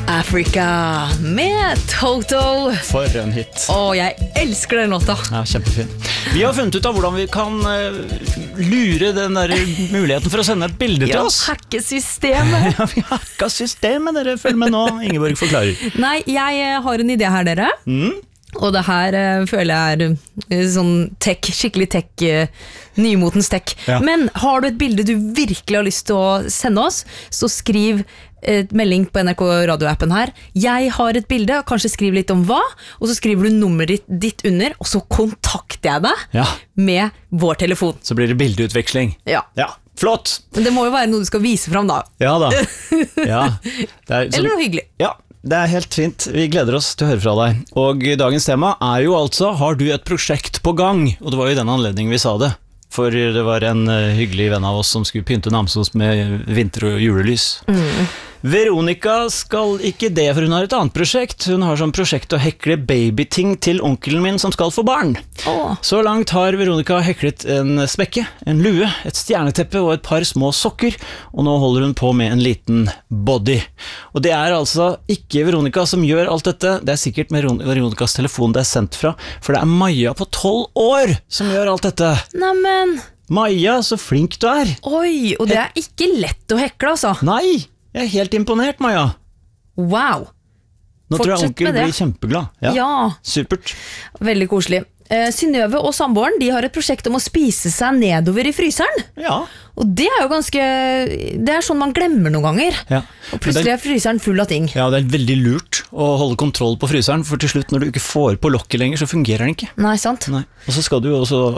Africa med Toto. For en hit. Jeg elsker den låta. Ja, kjempefin. Vi har funnet ut av hvordan vi kan lure den der muligheten for å sende et bilde til oss. Hacke systemet. Ja, vi hacka systemet, dere. Følg med nå. Ingeborg forklarer. Nei, jeg har en idé her, dere. Og det her føler jeg sånn tech, skikkelig tech, nymotens tech. Ja. Men har du et bilde du virkelig har lyst til å sende oss, så skriv et melding på NRK radioappen her. Jeg har et bilde, kanskje skriv litt om hva, og så skriver du nummeret ditt under, og så kontakter jeg deg med vår telefon. Så blir det bildeutveksling. Ja. Flott! Men det må jo være noe du skal vise fram da. Ja da. Ja. Eller noe hyggelig. Ja. Det er helt fint, vi gleder oss til å høre fra deg. Og dagens tema er jo altså, har du et prosjekt på gang? Og det var jo i den anledningen vi sa det. For det var en hyggelig venn av oss som skulle pynte Namsos med vinter- og julelys. Veronica skal ikke det, for hun har et annet prosjekt. Hun har som prosjekt å hekle babyting til onkelen min som skal få barn. Så langt har Veronica heklet en spekke, en lue, et stjerneteppe og et par små sokker, og nå holder hun på med en liten body. Og det er altså ikke Veronica som gjør alt dette, det er sikkert med Veronicas telefon det er sendt fra, for det er Maja på 12 år som gjør alt dette. Neimen. Maja, så flink du er. Oi, og det er ikke lett å hekle, altså. Nei, jeg er helt imponert, Maja. Wow. Nå tror jeg onkel blir kjempeglad. Ja, supert. Veldig koselig. Synnøve og samboeren, de har et prosjekt om å spise seg nedover i fryseren. Ja. Og det er jo ganske, det er sånn man glemmer noen ganger. Ja. Og plutselig er fryseren full av ting. Ja, det er veldig lurt å holde kontroll på fryseren, for til slutt når du ikke får på lokket lenger, så fungerer den ikke. Nei, sant. Nei. Og så skal du jo også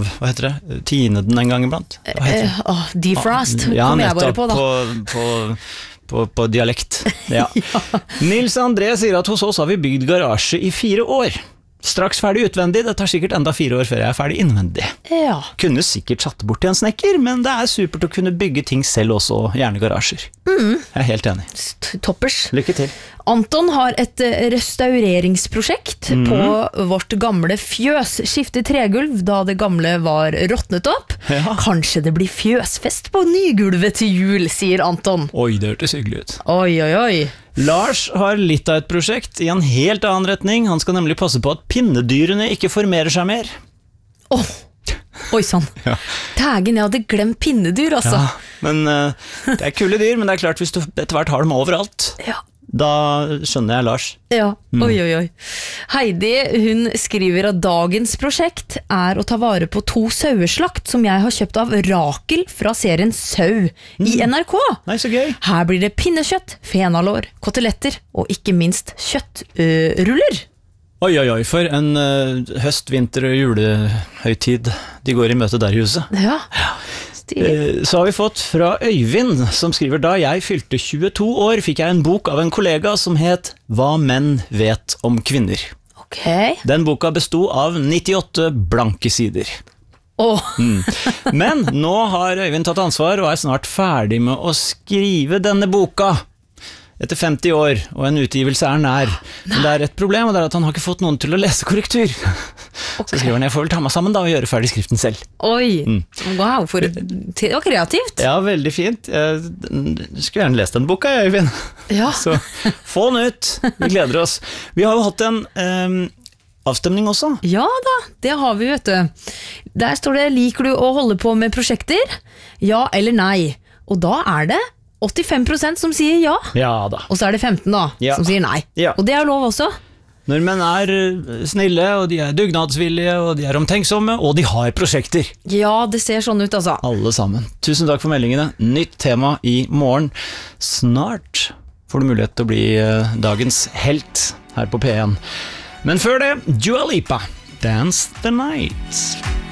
tine den en gang iblant. Defrost, kommer jeg bare på da. På dialekt. Ja. Nils André sier at hos oss har vi bygd garasje i 4 år. Straks ferdig utvendig, det tar sikkert enda 4 år før jeg er ferdig innvendig. Ja. Kunne sikkert satt bort til en snekker, men det er supert å kunne bygge ting selv også, gjerne garasjer. Jeg er helt enig. Toppers. Lykke til. Anton har et restaureringsprosjekt på vårt gamle fjøs. Skifte tregulv da det gamle var råtnet opp. Ja. Kanskje det blir fjøsfest på nygulvet til jul, sier Anton. Oi, det hørtes hyggelig ut. Oi. Lars har litt av et prosjekt i en helt annen retning. Han skal nemlig passe på at pinnedyrene ikke formerer seg mer. Oi sann. Dægen, jeg hadde glemt pinnedyr, altså. Ja, men det er kule dyr, men det er klart hvis du etter hvert har dem overalt. Ja. Da skjønner jeg Lars. Ja, oi. Heidi, hun skriver at dagens prosjekt er å ta vare på 2 saueslakt som jeg har kjøpt av Rakel fra serien Sau i NRK. Nei, så gøy. Her blir det pinnekjøtt, fenalår, koteletter og ikke minst kjøttruller. Oi, for en høst, vinter og julehøytid de går i møte der i huset. Ja. Så har vi fått fra Øyvind, som skriver: da jeg fylte 22 år, fikk jeg en bok av en kollega som het Hva menn vet om kvinner. Den boka bestod av 98 blanke sider. Men nå har Øyvind tatt ansvar og er snart ferdig med å skrive denne boka. Etter 50 år, og en utgivelse er nær. Men det er et problem, og det er at han har ikke fått noen til å lese korrektur. Så skriver han: jeg får vel ta meg sammen da og gjøre ferdig skriften selv. Oi, wow, det var kreativt. Ja, veldig fint. Jeg skulle gjerne lest den boka, Øyvind. Ja. Så få den ut, vi gleder oss. Vi har jo hatt en avstemning også. Ja da, det har vi, vet du. Der står det: liker du å holde på med prosjekter? Ja eller nei? Og da er det 85% som sier ja. Ja da. Og så er det 15 da, som sier nei. Ja. Og det er lov også. Nordmenn er snille, og de er dugnadsvillige, og de er omtenksomme, og de har prosjekter. Ja, det ser sånn ut, altså. Alle sammen. Tusen takk for meldingene. Nytt tema i morgen. Snart får du mulighet til å bli dagens helt her på P1. Men før det, Dua Lipa, Dance the Night.